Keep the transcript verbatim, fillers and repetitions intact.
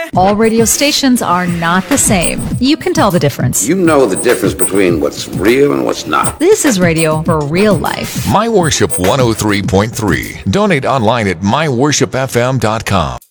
All radio stations are not the same. You can tell the difference. You know the difference between what's real and what's not. This is radio for real life. My Worship one oh three point three. Donate online at my worship f m dot com.